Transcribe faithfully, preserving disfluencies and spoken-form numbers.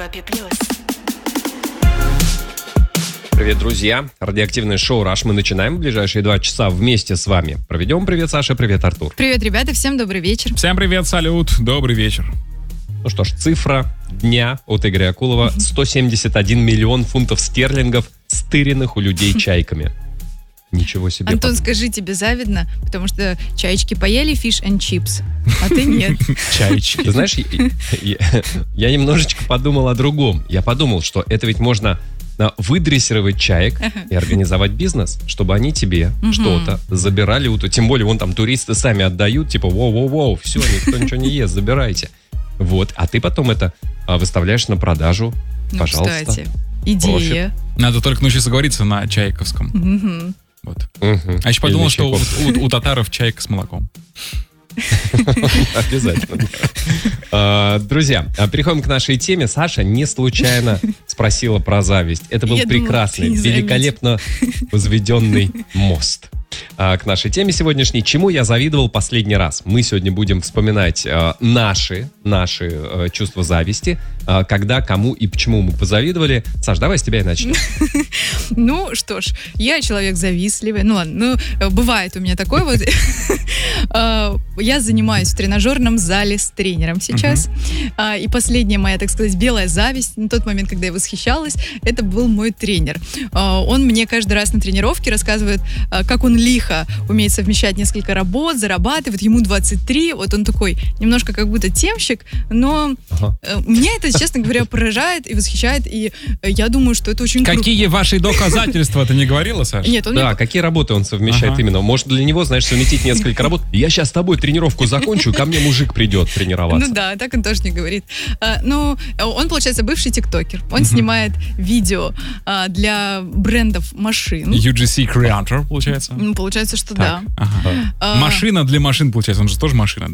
Европе плюс. Привет, друзья. Радиоактивное шоу «Раш». Мы начинаем в ближайшие два часа вместе с вами. Проведем. Привет, Саша. Привет, Артур. Привет, ребята. Всем добрый вечер. Всем привет, салют. Добрый вечер. Ну что ж, цифра дня от Игоря Акулова. сто семьдесят один миллион фунтов стерлингов, стыренных у людей чайками. Ничего себе. Антон, подумал. Скажи, тебе завидно? Потому что чаечки поели fish and chips, а ты нет. Чаечки. Ты знаешь, я, я, я немножечко подумал о другом. Я подумал, что это ведь можно выдрессировать чаек и организовать бизнес, чтобы они тебе uh-huh. что-то забирали. Тем более, вон там туристы сами отдают, типа, воу-воу-воу, все, никто ничего не ест, забирайте. Вот, а ты потом это выставляешь на продажу. Ну, пожалуйста. Кстати, идея. Профит. Надо только научиться говориться на чайковском. Uh-huh. Вот. Uh-huh. А еще подумал, что у, у, у татаров чайка с молоком. Обязательно. Друзья, переходим к нашей теме. Саша не случайно спросила про зависть. Это был прекрасный, великолепно возведенный мост к нашей теме сегодняшней. Чему я завидовал последний раз? Мы сегодня будем вспоминать наши, наши чувства зависти, когда, кому и почему мы позавидовали. Саш, давай с тебя и начнем. Ну, что ж, я человек завистливый. Ну ладно, ну, бывает у меня такое вот. Я занимаюсь в тренажерном зале с тренером сейчас. Uh-huh. И последняя моя, так сказать, белая зависть, на тот момент, когда я восхищалась, это был мой тренер. Он мне каждый раз на тренировке рассказывает, как он лихо умеет совмещать несколько работ, зарабатывает, ему двадцать три, вот он такой немножко как будто темщик, но uh-huh. меня это, честно говоря, поражает и восхищает, и я думаю, что это очень круто. Какие ваши доказательства, ты не говорила, Саша? Нет, он да, мне... какие работы он совмещает ага. именно? Может, для него, знаешь, совместить несколько работ? Я сейчас с тобой тренировку закончу, ко мне мужик придет тренироваться. Ну да, так он тоже не говорит. А, ну, он, получается, бывший тиктокер. Он uh-huh. снимает видео а, для брендов машин. ю джи си Creator, получается? Ну, получается, что так, да. Ага. А, машина для машин, получается. Он же тоже машина.